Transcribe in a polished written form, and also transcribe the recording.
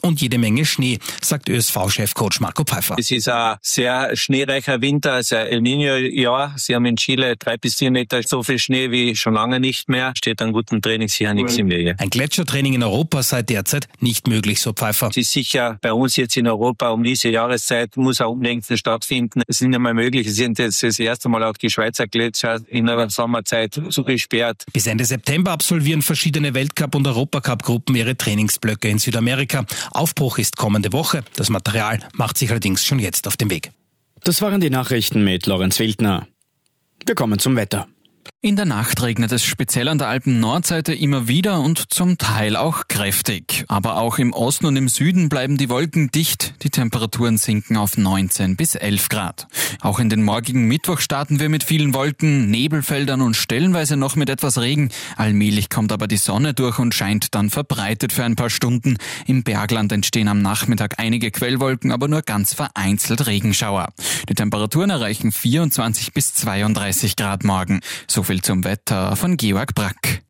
und jede Menge Schnee, sagt ÖSV-Chefcoach Marco Pfeiffer. Es ist ein sehr schneereicher Winter, also ein El Niño-Jahr. Sie haben in Chile 3 bis 4 Meter so viel Schnee wie schon lange nicht mehr. Steht an guten Trainings hier nichts im Wege. Ein Gletschertraining in Europa sei derzeit nicht möglich, so Pfeiffer. Es ist sicher bei uns jetzt in Europa um diese Jahreszeit muss ein Umdenken stattfinden. Es ist nicht einmal möglich. Es sind jetzt das erste Mal auch die Schweizer Gletscher in der Sommerzeit zugesperrt. Bis Ende September absolvieren verschiedene Weltcup- und Europacup-Gruppen ihre Trainingsblöcke in Südamerika. Aufbruch ist kommende Woche. Das Material macht sich allerdings schon jetzt auf den Weg. Das waren die Nachrichten mit Lorenz Wildner. Wir kommen zum Wetter. In der Nacht regnet es speziell an der Alpen-Nordseite immer wieder und zum Teil auch kräftig. Aber auch im Osten und im Süden bleiben die Wolken dicht. Die Temperaturen sinken auf 19 bis 11 Grad. Auch in den morgigen Mittwoch starten wir mit vielen Wolken, Nebelfeldern und stellenweise noch mit etwas Regen. Allmählich kommt aber die Sonne durch und scheint dann verbreitet für ein paar Stunden. Im Bergland entstehen am Nachmittag einige Quellwolken, aber nur ganz vereinzelt Regenschauer. Die Temperaturen erreichen 24 bis 32 Grad morgen. So viel zum Wetter von Georg Brack.